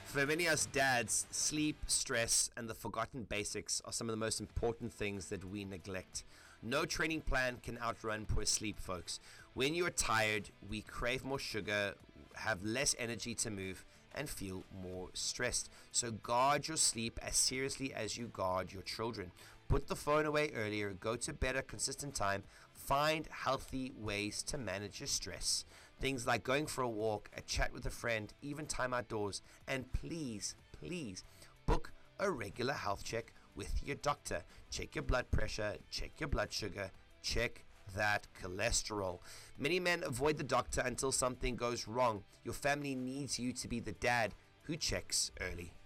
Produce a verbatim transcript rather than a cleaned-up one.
For many of us dads, sleep, stress, and the forgotten basics are some of the most important things that we neglect. No training plan can outrun poor sleep, folks. When you are tired, we crave more sugar, have less energy to move, and feel more stressed. So guard your sleep as seriously as you guard your children. Put the phone away earlier, go to bed at a consistent time, find healthy ways to manage your stress. Things like going for a walk, a chat with a friend, even time outdoors, and please, please book a regular health check with your doctor. Check your blood pressure, check your blood sugar, check that cholesterol. Many men avoid the doctor until something goes wrong. Your family needs you to be the dad who checks early.